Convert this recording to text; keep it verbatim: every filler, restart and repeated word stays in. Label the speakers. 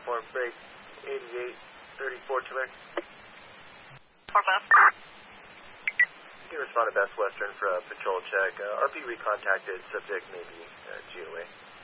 Speaker 1: platform, break eighty-eight thirty-four Tiller.
Speaker 2: four five.
Speaker 1: You respond to Best Western for a patrol check. Uh, R P recontacted, subject maybe uh, G O A.